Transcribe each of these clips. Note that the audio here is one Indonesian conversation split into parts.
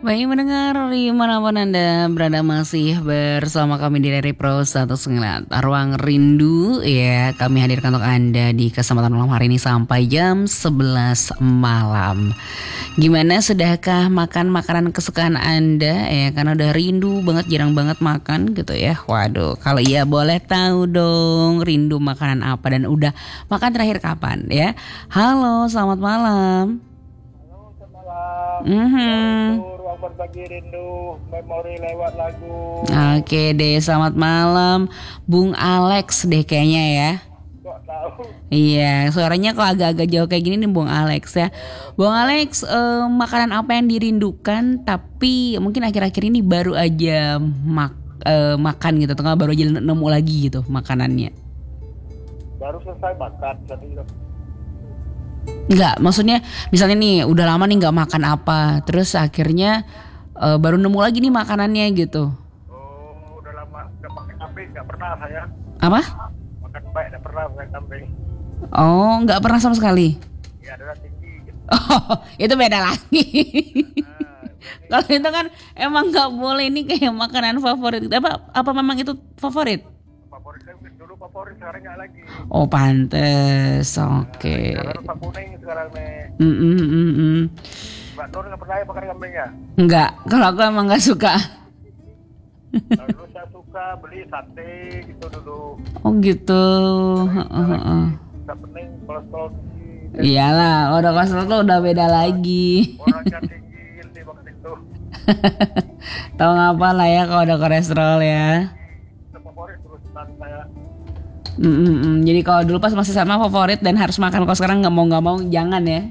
Baik mendengar dimanapun Anda berada masih bersama kami di Dari Pro 109 Ruang Rindu ya. Kami hadirkan untuk Anda di kesempatan malam hari ini sampai jam 11 malam. Gimana, sudahkah makan makanan kesukaan Anda ya? Karena udah rindu banget, jarang banget makan gitu ya. Waduh, kalau iya boleh tahu dong rindu makanan apa dan udah makan terakhir kapan ya. Halo, selamat malam. Ruang berbagi rindu, memori lewat lagu. Oke deh, selamat malam Bung Alex deh kayaknya ya. Kok tahu? Iya, suaranya kok agak-agak jauh kayak gini nih Bung Alex ya. Bung Alex, makanan apa yang dirindukan tapi mungkin akhir-akhir ini baru aja makan gitu, atau baru aja nemu lagi gitu makanannya? Baru selesai makan tadi. Enggak, maksudnya misalnya nih udah lama nih nggak makan apa, terus akhirnya baru nemu lagi nih makanannya gitu. Oh, udah lama nggak makan kambing, nggak pernah saya. Apa? Makan baik nggak pernah makan kambing. Oh, nggak pernah sama sekali. Ya, darah tinggi. Gitu. Oh, itu beda lagi. Kalau itu kan emang nggak boleh, ini kayak makanan favorit. Apa memang itu favorit? Favorit saya dulu favorit, sekarang nggak lagi. Oh, pantes. Oke. Sekarang rusak kuning sekarang nih. Mbak Nur nggak pernah ya makan kambing ya? Enggak, kalau aku emang nggak suka. Nah, dulu saya suka beli sate gitu dulu. Oh gitu. Nggak pening, kolesterol tinggi. Iyalah, udah kolesterol tuh udah beda lagi. Orangnya tinggi di makan itu. Tahu ngapa lah ya kalau udah kolesterol ya. Favorit terusan saya. Jadi kalau dulu pas masih sama favorit dan harus makan, kalau sekarang nggak mau jangan ya.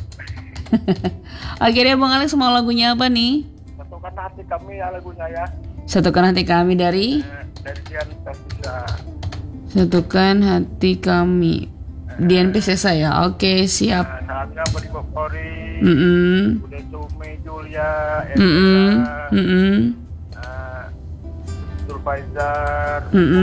Oke deh Bang Alex, mau lagunya apa nih? Satukan hati kami ya lagunya ya. Satukan hati kami dari Dian Piscesa. Satukan hati kami Dian Piscesa ya. Oke, siap. Saatnya beri favorit. Udah Cumi, Julia, Surfaizar,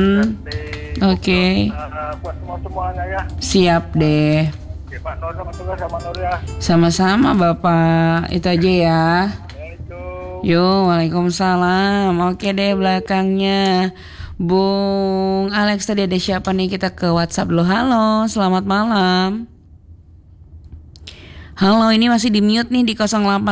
Oke. buat semuanya ya. Siap deh. Oke, Pak Nur sama Nur ya. Sama-sama Bapak. Itu aja ya. Assalamualaikum. Yo, waalaikumsalam. Oke deh, belakangnya Bung Alex, tadi ada siapa nih? Kita ke WhatsApp dulu. Halo, selamat malam. Halo, ini masih di mute nih di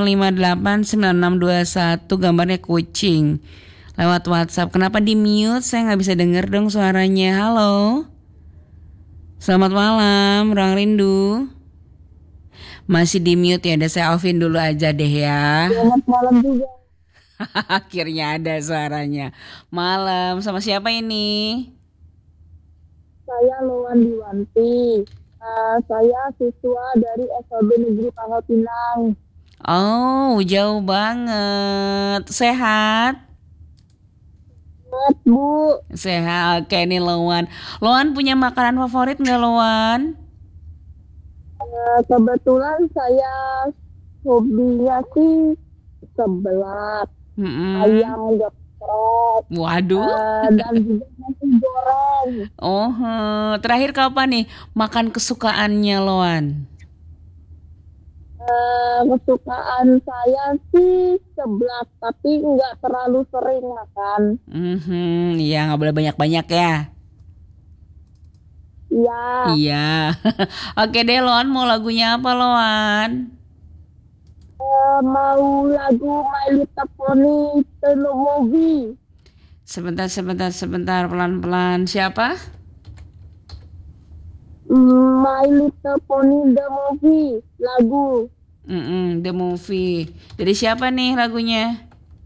08589621, gambarnya kucing. Lewat WhatsApp. Kenapa di mute? Saya nggak bisa denger dong suaranya. Halo. Selamat malam, Ruang Rindu. Masih di mute ya, udah saya offin dulu aja deh ya. Selamat malam juga. Akhirnya ada suaranya. Malam, sama siapa ini? Saya Loan Diwanti. Saya siswa dari SLB Negeri Pangkal Pinang. Oh, jauh banget. Sehat? Sehat, Bu. Sehat. Oke, ini Loan. Loan punya makanan favorit nggak, Loan? Kebetulan saya hobinya sih seblak, ayam geprek, Waduh. dan juga nasi goreng. Oh, terakhir kapan nih makan kesukaannya, Loan? Kesukaan saya sih seblak, tapi nggak terlalu sering makan. Iya, nggak boleh banyak-banyak ya. Iya. Iya. Oke deh, Loan, mau lagunya apa, Loan? Mau lagu My Little Pony The Movie. Sebentar, pelan-pelan. Siapa? My Little Pony The Movie, lagu. The Movie. Dari siapa nih lagunya?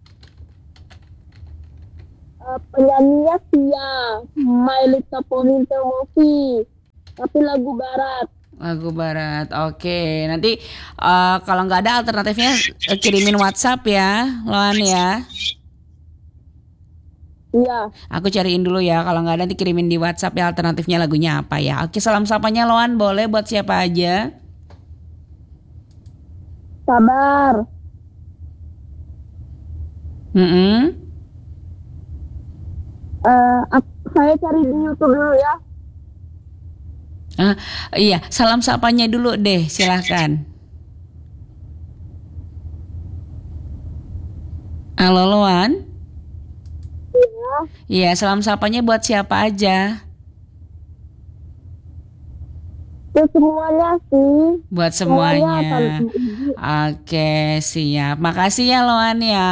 Penyanyinya Sia, My Little Pony The Movie, tapi lagu barat. Lagu barat. Oke, nanti kalau nggak ada alternatifnya kirimin WhatsApp ya, Loan ya. Iya. Aku cariin dulu ya. Kalau nggak ada nanti kirimin di WhatsApp ya alternatifnya lagunya apa ya. Oke, salam sapanya Loan boleh buat siapa aja? Sabar. Saya cari di YouTube dulu ya. Iya, salam sapanya dulu deh, silahkan. Halo Loan. Ya, Iya, salam sapanya buat siapa aja? ke semuanya sih. Buat Semuanya semuanya. tanpa ibu. Oke, siap. Makasih ya Loan ya.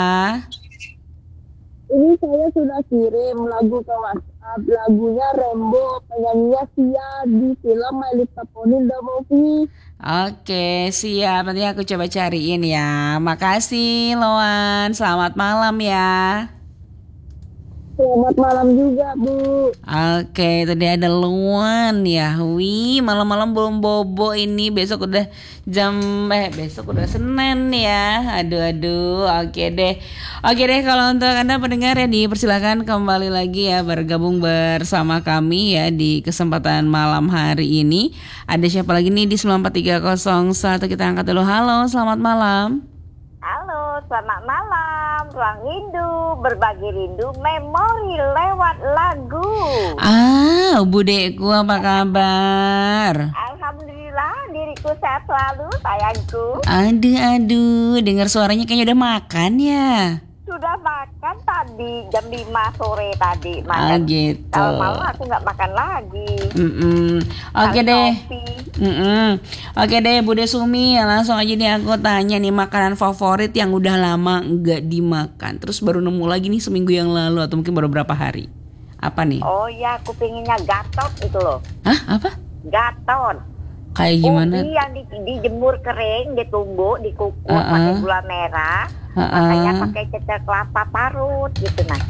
Ini saya sudah kirim lagu ke WhatsApp. Lagunya Rembo, penyanyinya Sia di film My Little Pony The Movie. Oke, siap. Nanti aku coba cariin ya. Makasih Loan. Selamat malam ya. Selamat malam juga, Bu. Oke, tadi ada Luan ya. Wih, malam-malam belum bobo ini. Besok udah besok udah Senin ya. Aduh. Oke deh. Kalau untuk Anda pendengar ya dipersilakan kembali lagi ya bergabung bersama kami ya di kesempatan malam hari ini. Ada siapa lagi nih di 94301, kita angkat dulu. Halo, selamat malam. Halo, selamat malam. Ruang Rindu, berbagi rindu, memori lewat lagu. Budeku apa kabar? Alhamdulillah, diriku sehat selalu, sayangku. Aduh, dengar suaranya kayaknya udah makan ya. Sudah makan tadi, jam 5 sore tadi Oh makan. gitu. Kalau malam aku nggak makan lagi. Oke Harus deh. kopi. Oke deh Bude Sumi, langsung aja nih aku tanya nih makanan favorit yang udah lama nggak dimakan, terus baru nemu lagi nih seminggu yang lalu atau mungkin baru berapa hari. Apa nih? Oh ya, aku pengennya gatot itu loh. Hah? Apa? Gatot. Kayak gimana? Ubi yang dijemur kering, ditumbuk, dikukus pakai gula merah. Makanya pakai cecer kelapa parut gitu nah.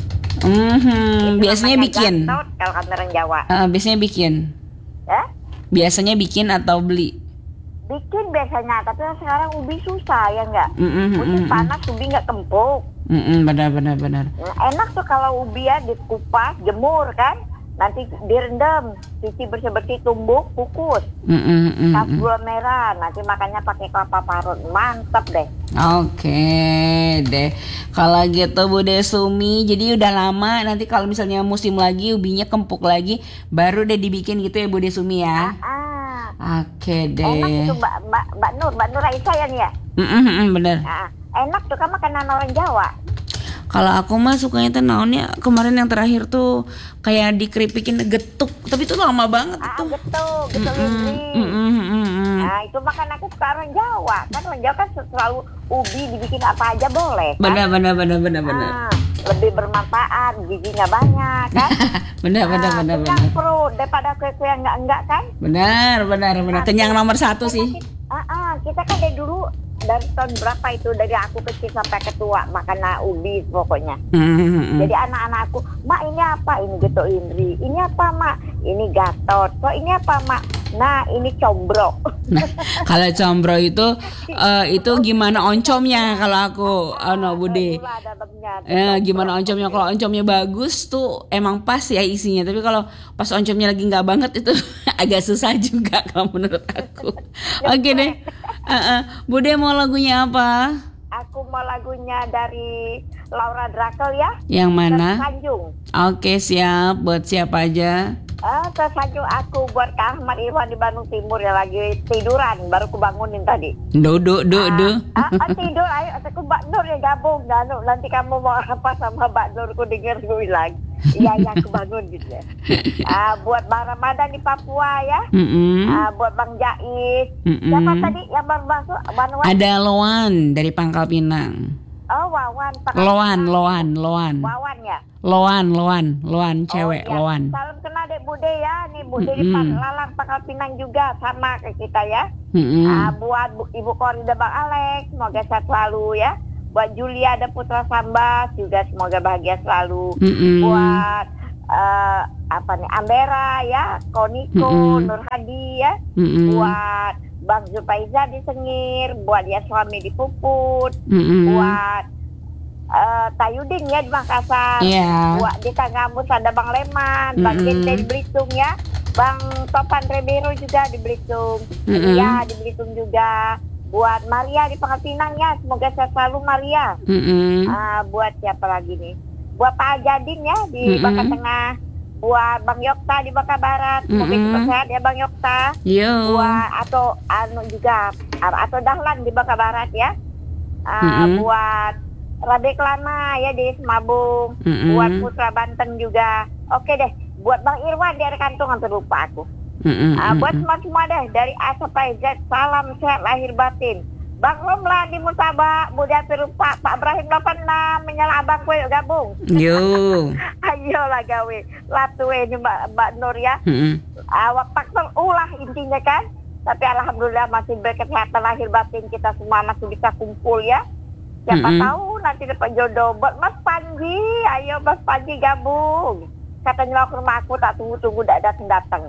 Itu Biasanya namanya bikin. gatot kalau kami orang Jawa. Biasanya bikin. Ya? Biasanya bikin atau beli? Bikin biasanya, tapi sekarang ubi susah ya enggak? Musim panas ubi nggak kempuk. Benar. Nah, enak tuh kalau ubi ya dikupas, jemur kan. Nanti direndam, cuci bersih-bersih, tumbuk, kukus. Kasih gula merah, nanti makannya pakai kelapa parut. Mantap deh. Oke deh. Kalau gitu Bude Sumi, jadi udah lama nanti kalau misalnya musim lagi ubinya kempuk lagi baru deh dibikin gitu ya Bude Sumi ya. Oke Enak deh. itu Mbak Nur Aisyah ya nih ya. Bener. Nah, enak tuh kan makanan orang Jawa. Kalau aku mah sukanya tuh naonnya kemarin yang terakhir tuh kayak dikeripikin getuk, tapi itu lama banget itu. Getuk lindri. Nah itu makan aku ke orang Jawa. Kan orang Jawa kan selalu ubi dibikin apa aja boleh kan? Benar. Lebih bermanfaat, gizinya banyak kan? Benar. Kenyang perut daripada kue-kue yang enggak kan? Benar. Kenyang nomor 1 sih. Kita kan dari dulu, dari tahun berapa itu, dari aku kecil sampai ketua makan ubi pokoknya. Jadi anak-anak aku, mak ini apa? Ini getuk indri. Ini apa mak? Ini gatot. Kok ini apa mak? Nah ini combro. Nah, kalau combro itu gimana oncomnya kalau aku Bude. Gimana oncomnya? Kalau oncomnya bagus tuh emang pas ya isinya. Tapi kalau pas oncomnya lagi nggak banget itu agak susah juga kalau menurut aku. Oke deh. Bude mau lagunya apa? Aku mau lagunya dari Laura Drakel ya. Yang mana? Tersanjung. Oke siap. Buat siapa aja? Tersanjung aku buat Kak Ahmad Irwan di Bandung Timur ya, lagi tiduran baru kubangunin tadi. Tidur, ayo aku Mbak Nur ya gabung. Nanti kamu mau apa sama Mbak Nur, ku denger gue bilang. Iya aku bangun gitu ya. Buat Bang Ramadan di Papua ya. Buat Bang Jais. Siapa tadi yang baru masuk? Ada Loan dari Pangkal Pinang. Oh Wawan. Loan. Wawan ya. Loan cewek. Iya. Loan. Salam kenal dek Bude ya. Nih Bude di Lalang Pangkal Pinang juga sama kayak kita ya. Buat Ibu Korida Bang Alex, semoga sehat selalu ya. Buat Julia ada Putra Sambas juga semoga bahagia selalu. Buat Ambera ya, Koniko, Nur Hadi ya. Buat Bang Zulfaiza di Sengir, buat dia suami di Puput, buat Tayudin ya di Makassar, buat di Tanggamus ada Bang Leman, Bang Gente di Belitung ya, Bang Topan Rebero juga di Belitung, ya di Belitung juga. Buat Maria di Pangkal Pinang ya, semoga sehat selalu Maria. Buat siapa lagi nih? Buat Pak Jadin ya di Bangka Tengah. Buat Bang Yokta di Bangka Barat, semoga cepat sehat ya Bang Yokta. Buat atau Dahlan di Bangka Barat ya. Buat Rabe Kelana ya di Semabung. Buat Putra Banten juga. Oke deh, buat Bang Irwan dari kantongan terlupa aku. Buat semua deh dari A sampai Z, salam sehat lahir batin. Bang Romlan di Murtaba, Budi Perupa, Pak Ibrahim 86 menyala abang gue yuk gabung. Yo. Ayolah gawe. Latu ini Mbak Nur ya. Awak faktor ulah intinya kan. Tapi alhamdulillah masih berkesehatan lahir batin, kita semua masih bisa kumpul ya. Siapa tahu nanti dapat jodoh. Buat Mas Panji, ayo Mas Panji gabung. Katanya ke rumah aku tak tunggu-tunggu tak datang-datang.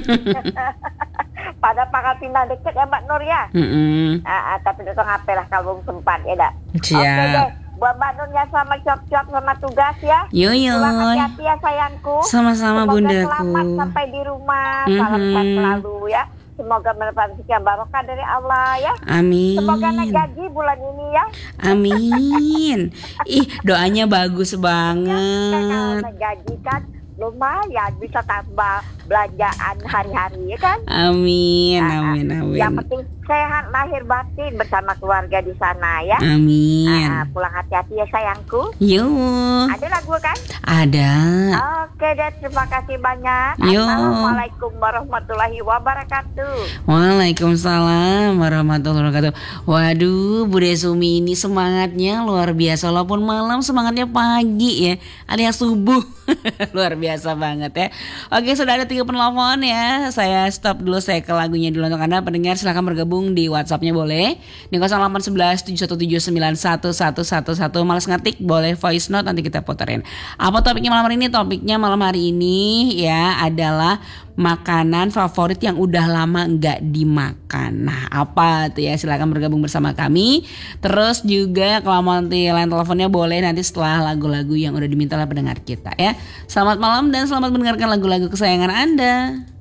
Pada pangkal pindah deket ya Mbak Nur ya. Tapi datang apa lah kalau sempat ya dak. Siap. Oke deh. Buat Mbak Nur ya sama cuap-cuap sama tugas ya. Yo. Pulang hati-hati ya sayangku. Sama-sama bundaku. Semoga selamat sampai di rumah. Salam sehat selalu ya. Semoga mendapat sekian barokah dari Allah ya. Amin. Semoga naik gaji bulan ini ya. Amin. Ih, doanya bagus Kalau banget. naik gaji kan lumayan bisa tambah belanjaan hari-hari ya kan. Amin. Yang penting sehat lahir batin bersama keluarga di sana ya. Amin. Pulang hati-hati ya sayangku. Yo. Ada lagu kan? Ada. Oke deh, terima kasih banyak. Yo. Assalamualaikum warahmatullahi wabarakatuh. Waalaikumsalam warahmatullahi wabarakatuh. Waduh, Bude Sumi ini semangatnya luar biasa. Walaupun malam semangatnya pagi ya, alias subuh. Luar biasa banget ya. Oke, sudah ada 3 penelpon ya. Saya stop dulu, saya ke lagunya dulu untuk Anda pendengar. Silahkan bergabung di WhatsApp-nya boleh di 0811 717911111. Malas ngetik boleh voice note, nanti kita puterin. Apa topiknya malam hari ini? Topiknya malam hari ini ya adalah makanan favorit yang udah lama nggak dimakan. Nah, apa tuh ya? Silakan bergabung bersama kami. Terus juga kalau mau nanti line teleponnya boleh nanti setelah lagu-lagu yang udah diminta oleh pendengar kita ya. Selamat malam dan selamat mendengarkan lagu-lagu kesayangan Anda.